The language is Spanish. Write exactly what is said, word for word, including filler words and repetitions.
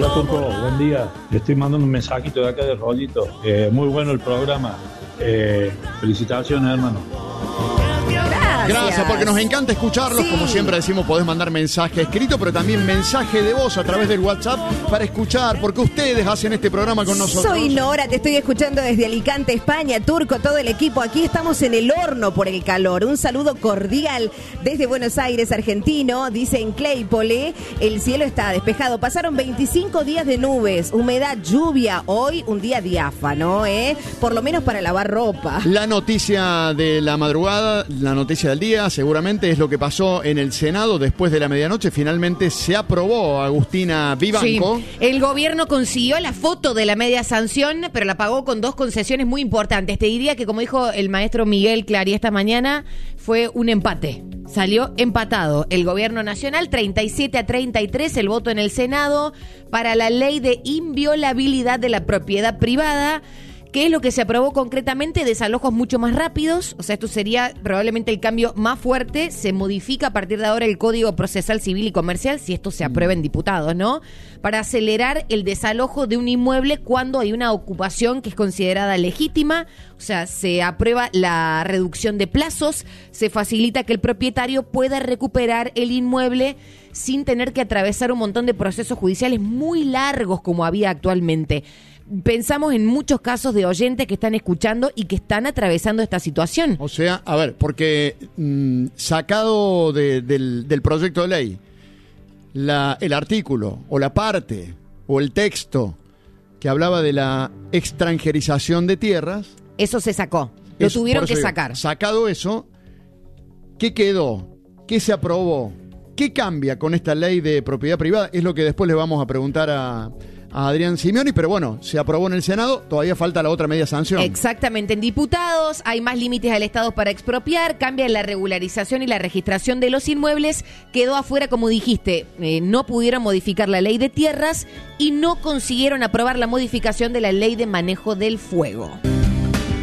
Hola Turco, buen día. Le estoy mandando un mensajito de acá de Rollito. Eh, muy bueno el programa. Eh, felicitaciones, hermano. Gracias. Gracias, porque nos encanta escucharlos. Sí. Como siempre decimos, podés mandar mensaje escrito, pero también mensaje de voz a través del WhatsApp para escuchar, porque ustedes hacen este programa con nosotros. Soy Nora, te estoy escuchando desde Alicante, España. Turco, todo el equipo. Aquí estamos en el horno por el calor. Un saludo cordial desde Buenos Aires, argentino. Dice en Claypole, el cielo está despejado. Pasaron veinticinco días de nubes, humedad, lluvia. Hoy un día diáfano, ¿eh? Por lo menos para lavar ropa. La noticia de la madrugada, la noticia del día, seguramente es lo que pasó en el Senado después de la medianoche. Finalmente se aprobó, Agustina Vivanco. Sí. El gobierno consiguió la foto de la media sanción, pero la pagó con dos concesiones muy importantes. Te diría que, como dijo el maestro Miguel Clary esta mañana, fue un empate. Salió empatado el gobierno nacional, treinta y siete a treinta y tres, el voto en el Senado para la ley de inviolabilidad de la propiedad privada. ¿Qué es lo que se aprobó concretamente? Desalojos mucho más rápidos, o sea, esto sería probablemente el cambio más fuerte. Se modifica a partir de ahora el Código Procesal Civil y Comercial, si esto se aprueba en diputados, ¿no? Para acelerar el desalojo de un inmueble cuando hay una ocupación que es considerada legítima, o sea, se aprueba la reducción de plazos, se facilita que el propietario pueda recuperar el inmueble sin tener que atravesar un montón de procesos judiciales muy largos como había actualmente. Pensamos en muchos casos de oyentes que están escuchando y que están atravesando esta situación. O sea, a ver, porque mmm, sacado de, del, del proyecto de ley, la, el artículo o la parte o el texto que hablaba de la extranjerización de tierras. Eso se sacó, lo eso, tuvieron que digo, sacar. Sacado eso, ¿qué quedó? ¿Qué se aprobó? ¿Qué cambia con esta ley de propiedad privada? Es lo que después le vamos a preguntar a... a Adrián Simeoni, pero bueno, se aprobó en el Senado, todavía falta la otra media sanción. Exactamente, en diputados hay más límites al Estado para expropiar, cambia la regularización y la registración de los inmuebles, quedó afuera, como dijiste, eh, no pudieron modificar la ley de tierras y no consiguieron aprobar la modificación de la ley de manejo del fuego.